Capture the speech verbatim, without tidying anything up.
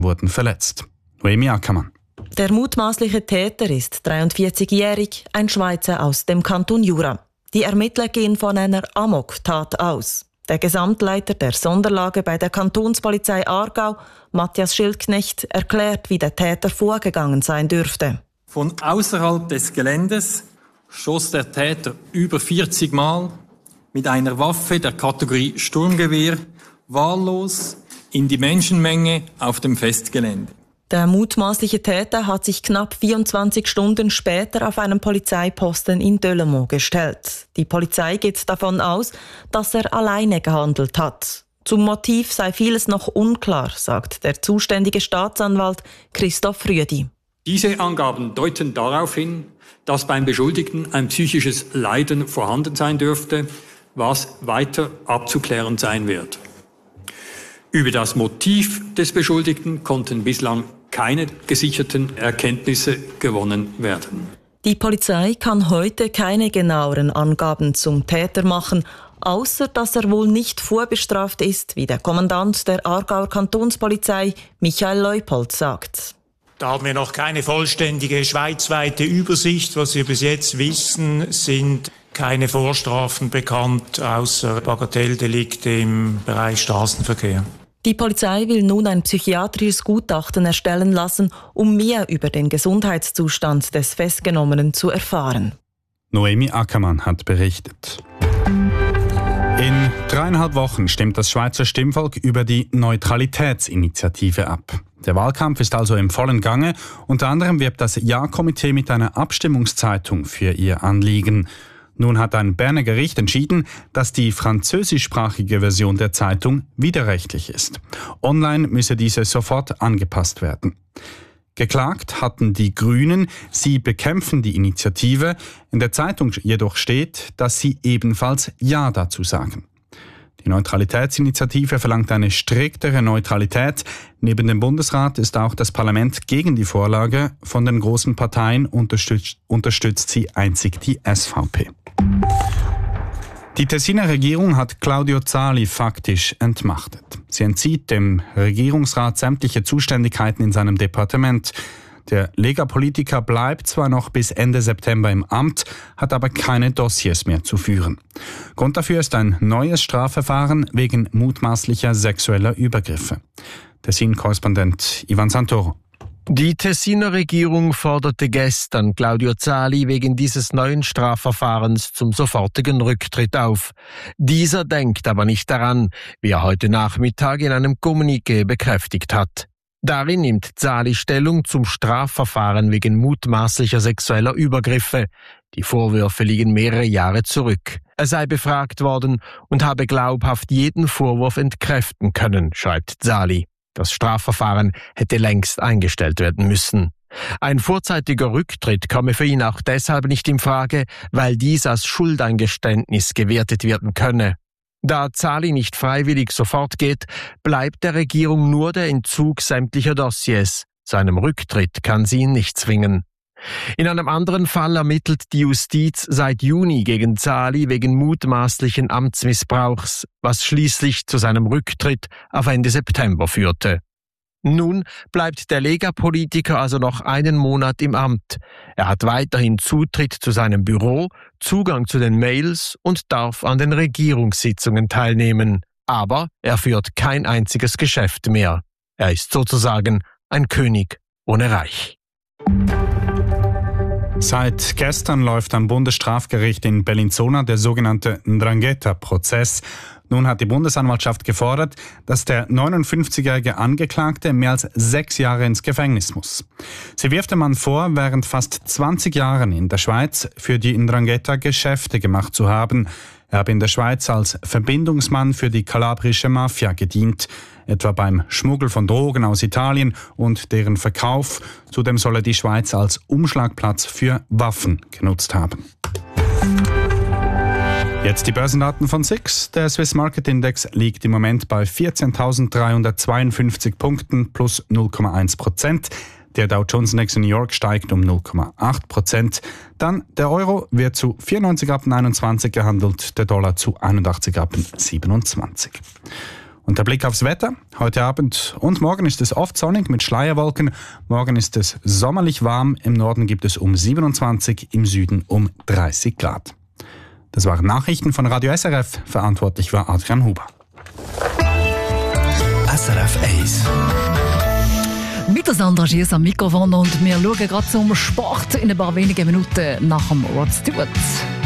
wurden verletzt. Noemi Ackermann. Der mutmaßliche Täter ist dreiundvierzigjährig, ein Schweizer aus dem Kanton Jura. Die Ermittler gehen von einer Amok-Tat aus. Der Gesamtleiter der Sonderlage bei der Kantonspolizei Aargau, Matthias Schildknecht, erklärt, wie der Täter vorgegangen sein dürfte. Von außerhalb des Geländes schoss der Täter über vierzig Mal mit einer Waffe der Kategorie Sturmgewehr wahllos in die Menschenmenge auf dem Festgelände. Der mutmaßliche Täter hat sich knapp vierundzwanzig Stunden später auf einem Polizeiposten in Delemont gestellt. Die Polizei geht davon aus, dass er alleine gehandelt hat. Zum Motiv sei vieles noch unklar, sagt der zuständige Staatsanwalt Christoph Rüedi. Diese Angaben deuten darauf hin, dass beim Beschuldigten ein psychisches Leiden vorhanden sein dürfte, was weiter abzuklären sein wird. Über das Motiv des Beschuldigten konnten bislang keine gesicherten Erkenntnisse gewonnen werden. Die Polizei kann heute keine genaueren Angaben zum Täter machen, außer dass er wohl nicht vorbestraft ist, wie der Kommandant der Aargauer Kantonspolizei Michael Leupold sagt. Da haben wir noch keine vollständige schweizweite Übersicht. Was wir bis jetzt wissen, sind keine Vorstrafen bekannt, außer Bagatelldelikte im Bereich Straßenverkehr. Die Polizei will nun ein psychiatrisches Gutachten erstellen lassen, um mehr über den Gesundheitszustand des Festgenommenen zu erfahren. Noemi Ackermann hat berichtet. In dreieinhalb Wochen stimmt das Schweizer Stimmvolk über die Neutralitätsinitiative ab. Der Wahlkampf ist also im vollen Gange. Unter anderem wirbt das Ja-Komitee mit einer Abstimmungszeitung für ihr Anliegen. Nun hat ein Berner Gericht entschieden, dass die französischsprachige Version der Zeitung widerrechtlich ist. Online müsse diese sofort angepasst werden. Geklagt hatten die Grünen, sie bekämpfen die Initiative. In der Zeitung jedoch steht, dass sie ebenfalls Ja dazu sagen. Die Neutralitätsinitiative verlangt eine striktere Neutralität. Neben dem Bundesrat ist auch das Parlament gegen die Vorlage. Von den großen Parteien unterstützt, unterstützt sie einzig die S V P. Die Tessiner Regierung hat Claudio Zali faktisch entmachtet. Sie entzieht dem Regierungsrat sämtliche Zuständigkeiten in seinem Departement. Der Lega-Politiker bleibt zwar noch bis Ende September im Amt, hat aber keine Dossiers mehr zu führen. Grund dafür ist ein neues Strafverfahren wegen mutmaßlicher sexueller Übergriffe. Tessin-Korrespondent Ivan Santoro. Die Tessiner Regierung forderte gestern Claudio Zali wegen dieses neuen Strafverfahrens zum sofortigen Rücktritt auf. Dieser denkt aber nicht daran, wie er heute Nachmittag in einem Kommuniqué bekräftigt hat. Darin nimmt Zali Stellung zum Strafverfahren wegen mutmaßlicher sexueller Übergriffe. Die Vorwürfe liegen mehrere Jahre zurück. Er sei befragt worden und habe glaubhaft jeden Vorwurf entkräften können, schreibt Zali. Das Strafverfahren hätte längst eingestellt werden müssen. Ein vorzeitiger Rücktritt komme für ihn auch deshalb nicht in Frage, weil dies als Schuldeingeständnis gewertet werden könne. Da Zali nicht freiwillig sofort geht, bleibt der Regierung nur der Entzug sämtlicher Dossiers. Zu einem Rücktritt kann sie ihn nicht zwingen. In einem anderen Fall ermittelt die Justiz seit Juni gegen Zali wegen mutmaßlichen Amtsmissbrauchs, was schließlich zu seinem Rücktritt auf Ende September führte. Nun bleibt der Lega-Politiker also noch einen Monat im Amt. Er hat weiterhin Zutritt zu seinem Büro, Zugang zu den Mails und darf an den Regierungssitzungen teilnehmen. Aber er führt kein einziges Geschäft mehr. Er ist sozusagen ein König ohne Reich. Seit gestern läuft am Bundesstrafgericht in Bellinzona der sogenannte Ndrangheta-Prozess. Nun hat die Bundesanwaltschaft gefordert, dass der neunundfünfzigjährige Angeklagte mehr als sechs Jahre ins Gefängnis muss. Sie wirft dem Mann vor, während fast zwanzig Jahren in der Schweiz für die Ndrangheta Geschäfte gemacht zu haben. Er habe in der Schweiz als Verbindungsmann für die kalabrische Mafia gedient, etwa beim Schmuggel von Drogen aus Italien und deren Verkauf. Zudem soll er die Schweiz als Umschlagplatz für Waffen genutzt haben. Jetzt die Börsendaten von S I X. Der Swiss Market Index liegt im Moment bei vierzehntausenddreihundertzweiundfünfzig Punkten plus null Komma eins Prozent. Der Dow Jones Index in New York steigt um null Komma acht Prozent. Dann der Euro wird zu vierundneunzig Rappen einundzwanzig gehandelt, der Dollar zu einundachtzig Rappen siebenundzwanzig. Und der Blick aufs Wetter. Heute Abend und morgen ist es oft sonnig mit Schleierwolken. Morgen ist es sommerlich warm. Im Norden gibt es um siebenundzwanzig, im Süden um dreißig Grad. Das waren Nachrichten von Radio S R F. Verantwortlich war Adrian Huber. S R F eins. Mit der Sandra Schiess am Mikrofon und wir schauen gerade zum Sport in ein paar wenigen Minuten nach dem Rod Stewart.